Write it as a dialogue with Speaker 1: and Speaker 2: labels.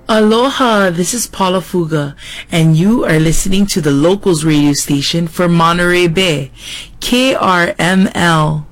Speaker 1: Aloha, this is Paula Fuga, and you are listening to the Locals radio station for Monterey Bay, KRML.